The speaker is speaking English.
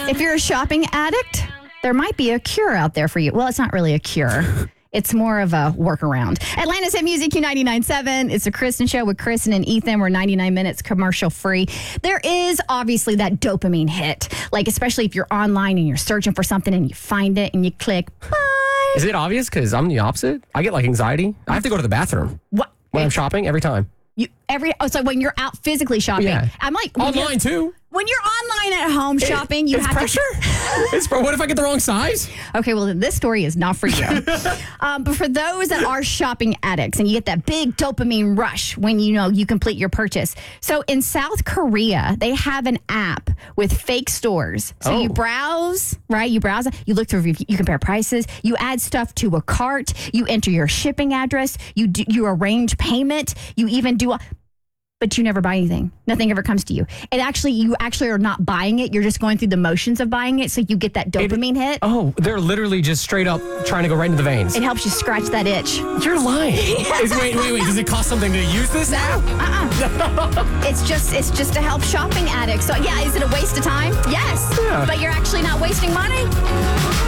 If you're a shopping addict, there might be a cure out there for you. Well, it's not really a cure. It's more of a workaround. Atlanta's Hit Music Q99.7. It's a Kristen show with Kristen and Ethan. We're 99 minutes commercial free. There is obviously that dopamine hit, like especially if you're online and you're searching for something and you find it and you click buy. Is it obvious? Because I'm the opposite. I get like anxiety. I have to go to the bathroom What? when I'm shopping every time. So when you're out physically shopping, Yeah. I'm like Online too. When you're online at home shopping, you it's have pressure. What if I get the wrong size? Okay, well, this story is not for you. But for those that are shopping addicts and you get that big dopamine rush when you complete your purchase. So in South Korea, they have an app with fake stores. So you browse, right? You browse, you look through, you compare prices, you add stuff to a cart, you enter your shipping address, you arrange payment, you even do but you never buy anything. Nothing ever comes to you. You actually are not buying it. You're just going through the motions of buying it, so you get that dopamine hit. Oh, they're literally just straight up trying to go right into the veins. It helps you scratch that itch. You're lying. Wait. Does it cost something to use this app? It's just to help shopping addicts. So yeah, is it a waste of time? Yes. Yeah. But you're actually not wasting money.